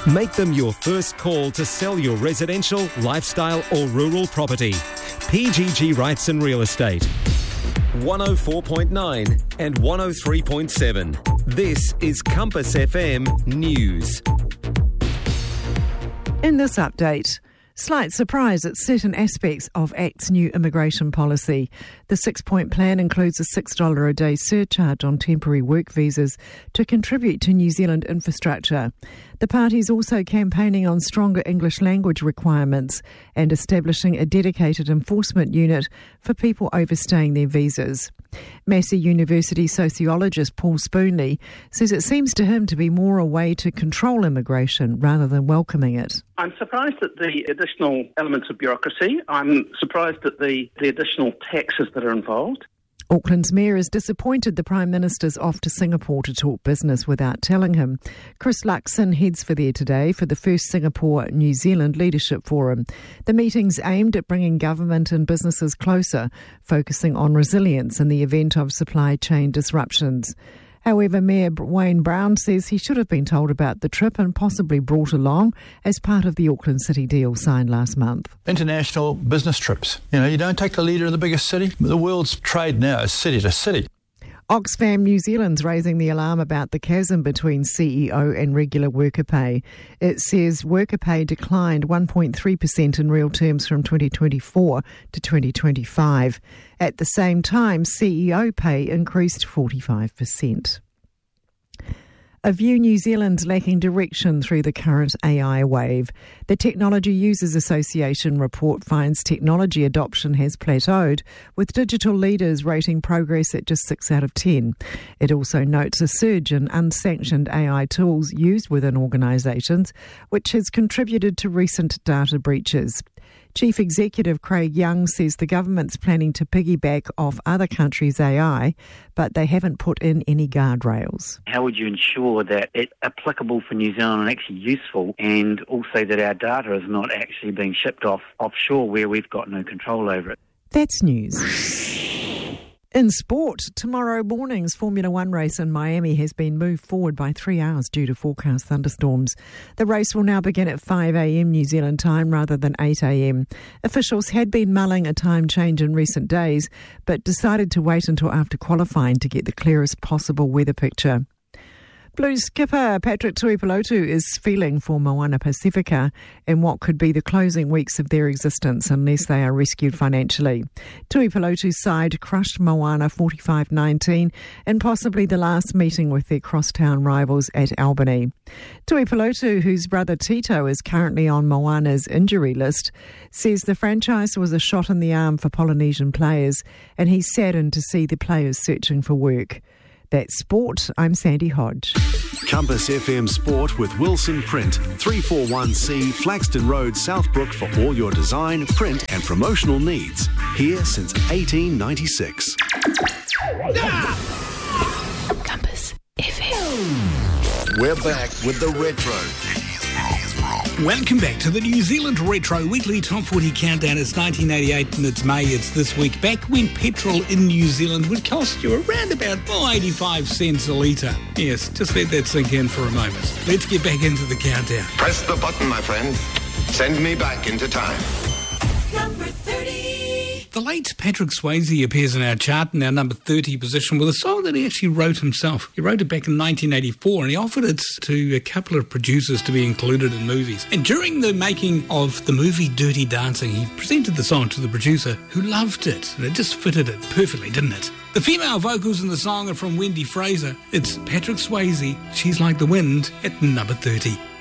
Make them your first call to sell your residential, lifestyle or rural property. PGG Rights and Real Estate. 104.9 and 103.7. This is Compass FM News. In this update, slight surprise at certain aspects of ACT's new immigration policy. The 6-point plan includes a $6 a day surcharge on temporary work visas to contribute to New Zealand infrastructure. The party's also campaigning on stronger English language requirements and establishing a dedicated enforcement unit for people overstaying their visas. Massey University sociologist Paul Spoonley says it seems to him to be more a way to control immigration rather than welcoming it. I'm surprised at the additional elements of bureaucracy. I'm surprised at the additional taxes that are involved. Auckland's mayor is disappointed the Prime Minister's off to Singapore to talk business without telling him. Chris Luxon heads for there today for the first Singapore-New Zealand Leadership Forum. The meeting's aimed at bringing government and businesses closer, focusing on resilience in the event of supply chain disruptions. However, Mayor Wayne Brown says he should have been told about the trip and possibly brought along as part of the Auckland City deal signed last month. International business trips. You don't take the leader of the biggest city. The world's trade now is city to city. Oxfam New Zealand's raising the alarm about the chasm between CEO and regular worker pay. It says worker pay declined 1.3% in real terms from 2024 to 2025. At the same time, CEO pay increased 45%. A View New Zealand's lacking direction through the current AI wave. The Technology Users Association report finds technology adoption has plateaued, with digital leaders rating progress at just 6 out of 10. It also notes a surge in unsanctioned AI tools used within organisations, which has contributed to recent data breaches. Chief Executive Craig Young says the government's planning to piggyback off other countries' AI, but they haven't put in any guardrails. How would you ensure that it's applicable for New Zealand and actually useful, and also that our data is not actually being shipped off offshore where we've got no control over it? That's news. In sport, tomorrow morning's Formula One race in Miami has been moved forward by 3 hours due to forecast thunderstorms. The race will now begin at 5 a.m. New Zealand time rather than 8 a.m. Officials had been mulling a time change in recent days, but decided to wait until after qualifying to get the clearest possible weather picture. Blues skipper Patrick Tuipulotu is feeling for Moana Pacifica in what could be the closing weeks of their existence unless they are rescued financially. Tuipulotu's side crushed Moana 45-19 in possibly the last meeting with their crosstown rivals at Albany. Tuipulotu, whose brother Tito is currently on Moana's injury list, says the franchise was a shot in the arm for Polynesian players, and he's saddened to see the players searching for work. That's sport. I'm Sandy Hodge. Compass FM Sport with Wilson Print, 341C Flaxton Road, Southbrook for all your design, print and promotional needs. Here since 1896. Compass FM. We're back with the Retro. Welcome back to the New Zealand Retro Weekly Top 40 Countdown. It's 1988 and it's May. It's this week. Back when petrol in New Zealand would cost you around about 85 cents a litre. Yes, just let that sink in for a moment. Let's get back into the countdown. Press the button, my friend. Send me back into time. Number 30. The late Patrick Swayze appears in our chart in our number 30 position with a song that he actually wrote himself. He wrote it back in 1984 and he offered it to a couple of producers to be included in movies. And during the making of the movie Dirty Dancing, he presented the song to the producer who loved it. And it just fitted it perfectly, didn't it? The female vocals in the song are from Wendy Fraser. It's Patrick Swayze, She's Like the Wind, at number 30.